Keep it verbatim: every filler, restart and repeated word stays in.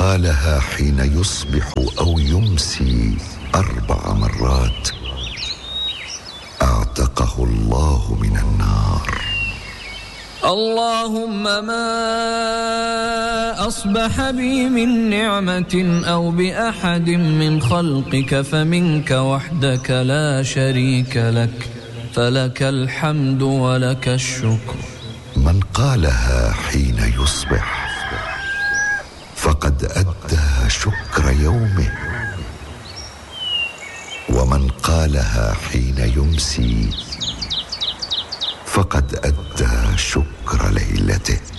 قالها حين يصبح أو يمسي أربع مرات أعتقه الله من النار. اللهم ما أصبح بي من نعمة أو بأحد من خلقك فمنك وحدك لا شريك لك، فلك الحمد ولك الشكر. من قالها حين يصبح فقد أدى شكر يومه، ومن قالها حين يمسي فقد أدى شكر ليلته.